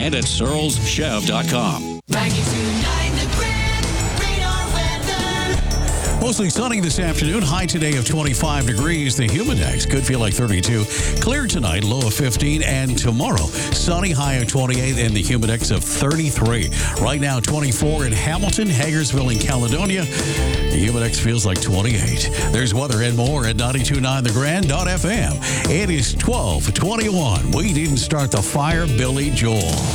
and at searlschev.com. 92.9 The Grand Radar Weather. Mostly sunny this afternoon. High today of 25 degrees. The Humidex could feel like 32. Clear tonight, low of 15. And tomorrow, sunny, high of 28 and the Humidex of 33. Right now, 24 in Hamilton, Hagersville, and Caledonia. The Humidex feels like 28. There's weather and more at 92.9thegrand.fm. It is 12:21. We didn't start the fire, Billy Joel.